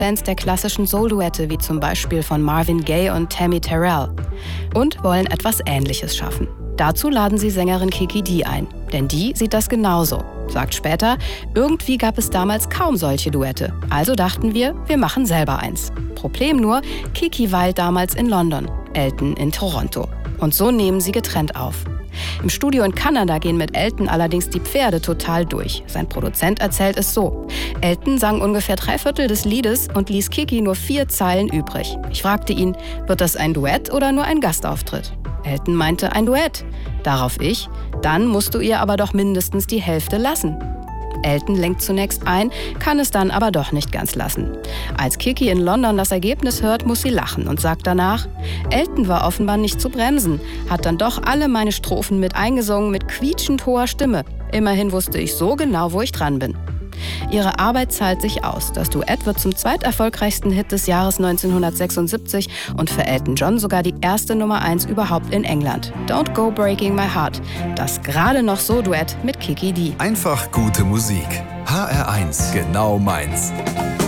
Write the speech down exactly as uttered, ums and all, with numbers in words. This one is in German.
Bands der klassischen Soul-Duette, wie zum Beispiel von Marvin Gaye und Tammy Terrell. Und wollen etwas Ähnliches schaffen. Dazu laden sie Sängerin Kiki Dee ein. Denn die sieht das genauso. Sagt später, irgendwie gab es damals kaum solche Duette. Also dachten wir, wir machen selber eins. Problem nur, Kiki weilt damals in London, Elton in Toronto. Und so nehmen sie getrennt auf. Im Studio in Kanada gehen mit Elton allerdings die Pferde total durch. Sein Produzent erzählt es so. Elton sang ungefähr drei Viertel des Liedes und ließ Kiki nur vier Zeilen übrig. Ich fragte ihn, wird das ein Duett oder nur ein Gastauftritt? Elton meinte, ein Duett. Darauf ich, dann musst du ihr aber doch mindestens die Hälfte lassen. Elton lenkt zunächst ein, kann es dann aber doch nicht ganz lassen. Als Kiki in London das Ergebnis hört, muss sie lachen und sagt danach, Elton war offenbar nicht zu bremsen, hat dann doch alle meine Strophen mit eingesungen mit quietschend hoher Stimme. Immerhin wusste ich so genau, wo ich dran bin. Ihre Arbeit zahlt sich aus. Das Duett wird zum zweiterfolgreichsten Hit des Jahres neunzehnhundertsechsundsiebzig und für Elton John sogar die erste Nummer eins überhaupt in England. Don't Go Breaking My Heart. Das gerade noch so Duett mit Kiki Dee. Einfach gute Musik. H R eins, genau meins.